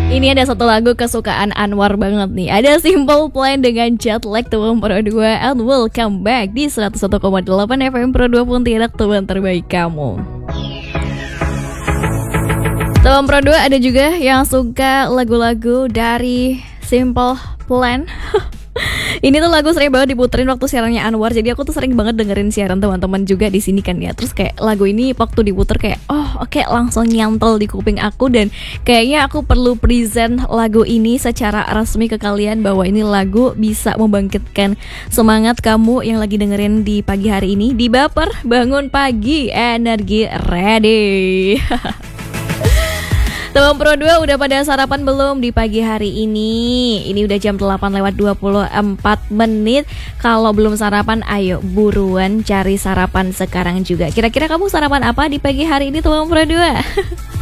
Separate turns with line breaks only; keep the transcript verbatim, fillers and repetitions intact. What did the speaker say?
Ini ada satu lagu kesukaan Anwar banget nih. Ada Simple Plan dengan Jet Lag teman Pro dua, and welcome back di seratus satu koma delapan F M Pro dua Pontianak, teman terbaik kamu. Teman Pro dua, ada juga yang suka lagu-lagu dari Simple Plan. Ini tuh lagu sering banget diputerin waktu siarannya Anwar. Jadi aku tuh sering banget dengerin siaran teman-teman juga di sini kan ya. Terus kayak lagu ini waktu diputer kayak oh oke okay, langsung nyantol di kuping aku. Dan kayaknya aku perlu present lagu ini secara resmi ke kalian, bahwa ini lagu bisa membangkitkan semangat kamu yang lagi dengerin di pagi hari ini. Di Baper, bangun pagi, energi ready. Teman Pro dua, udah pada sarapan belum di pagi hari ini? Ini udah jam delapan lewat dua puluh empat menit. Kalau belum sarapan, ayo buruan cari sarapan sekarang juga. Kira-kira kamu sarapan apa di pagi hari ini, Teman Pro dua?